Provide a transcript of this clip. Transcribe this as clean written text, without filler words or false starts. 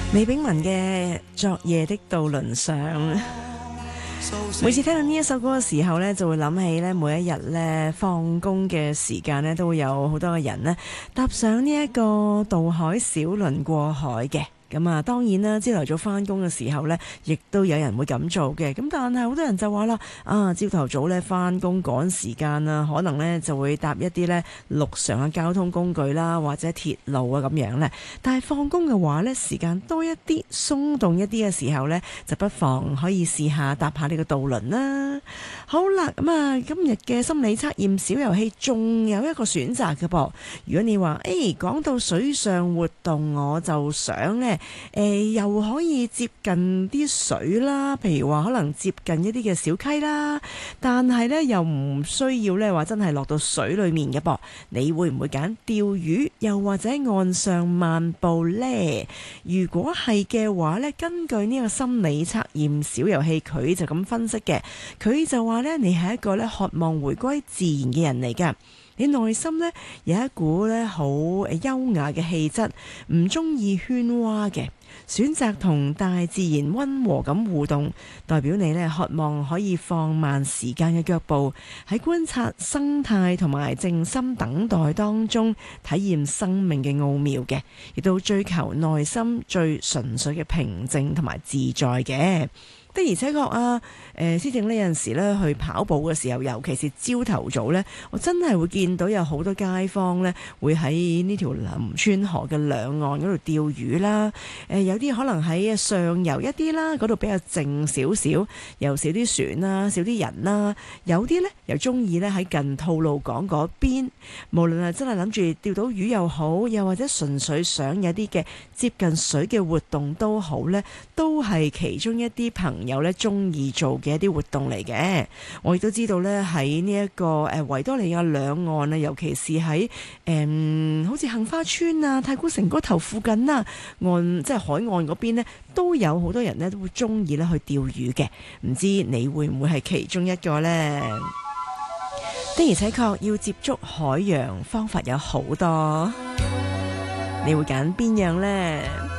李炳文嘅昨夜的渡輪上，每次聽到呢一首歌嘅時候呢，就會諗起呢每一日呢放工嘅時間呢，都會有好多嘅人呢搭上呢一個渡海小輪過海嘅。咁啊，當然啦，朝頭早返工嘅時候呢，亦都有人會咁做嘅。咁但係好多人就話啦，朝頭早呢返工趕時間啊，可能呢就會搭一啲呢陸上嘅交通工具啦，或者鐵路啊咁樣呢。但係放工嘅話呢，時間多一啲、鬆動一啲嘅時候呢，就不妨可以試下搭下呢個渡輪啦。好啦，咁啊，今日嘅心理測驗小遊戲仲有一個選擇嘅噃。如果你話講到水上活動，我就想呢。又可以接近啲水啦，譬如話可能接近一啲嘅小溪啦，但係呢又唔需要呢話真係落到水裏面嘅噃。你會唔會揀釣魚，又或者岸上漫步呢？如果係嘅話呢，根據呢個心理測驗小遊戲，佢就咁分析嘅。佢就話呢，你係一個呢渴望回歸自然嘅人嚟㗎。你內心呢有一股呢好優雅嘅氣質，唔中意喧嘩嘅，選擇同大自然溫和咁互動，代表你呢渴望可以放慢時間嘅腳步，喺觀察生態同埋靜心等待當中體驗生命嘅奧妙嘅，亦都追求內心最純粹嘅平靜同埋自在嘅。的而且確啊，施政呢有陣時咧去跑步嘅時候，尤其是朝頭早呢，我真係會見到有好多街坊呢會喺呢條林村河嘅兩岸嗰度釣魚啦。有啲可能喺上游一啲啦，嗰度比較靜少少，又少啲船啦，少啲人啦。有啲呢又中意呢喺近吐露港嗰邊，無論係真係諗住釣到魚又好，又或者純粹想有啲嘅接近水嘅活動都好呢，都係其中一啲朋友呢中意做嘅一啲活動嚟嘅。我亦都知道呢喺呢一個維多利亞兩岸啊，尤其是喺好似杏花村啊、太古城嗰頭附近啊，即係海岸嗰邊呢，都有好多人呢都會中意呢去釣魚嘅。唔知你會唔會係其中一個呢？的而且確要接觸海洋方法有好多，你會揀邊樣呢？